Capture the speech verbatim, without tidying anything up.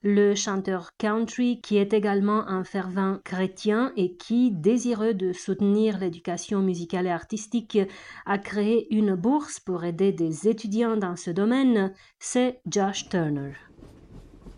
Le chanteur country, qui est également un fervent chrétien et qui, désireux de soutenir l'éducation musicale et artistique, a créé une bourse pour aider des étudiants dans ce domaine, c'est Josh Turner.